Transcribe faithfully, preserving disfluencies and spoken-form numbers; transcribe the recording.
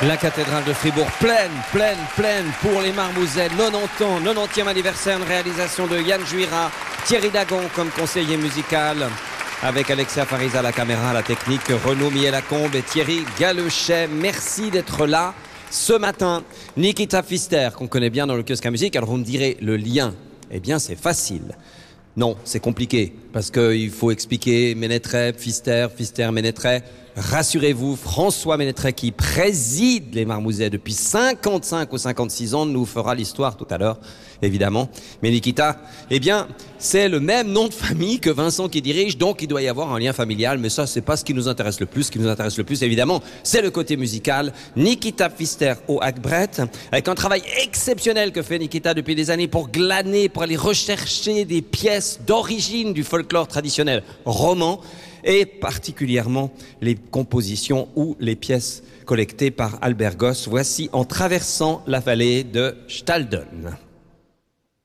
La cathédrale de Fribourg pleine, pleine, pleine pour les Marmousets. quatre-vingt-dix ans, quatre-vingtième anniversaire, une réalisation de Yann Juira, Thierry Dagon comme conseiller musical, avec Alexia Fariza à la caméra, à la technique, Renaud Miel-Lacombe et Thierry Galechet. Merci d'être là ce matin. Nikita Pfister, qu'on connaît bien dans le kiosque à musique. Alors vous me direz, le lien, eh bien c'est facile. Non, c'est compliqué, parce qu'il faut expliquer Ménétret, Pfister, Pfister, Ménétret. Rassurez-vous, François Ménétret, qui préside les Marmousets depuis cinquante-cinq ou cinquante-six ans, nous fera l'histoire tout à l'heure, évidemment. Mais Nikita, eh bien, c'est le même nom de famille que Vincent qui dirige, donc il doit y avoir un lien familial, mais ça, c'est pas ce qui nous intéresse le plus. Ce qui nous intéresse le plus, évidemment, c'est le côté musical. Nikita Pfister au Hackbrett, avec un travail exceptionnel que fait Nikita depuis des années pour glaner, pour aller rechercher des pièces d'origine du folklore traditionnel roman, et particulièrement les compositions ou les pièces collectées par Albert Goss. Voici En traversant la vallée de Stalden.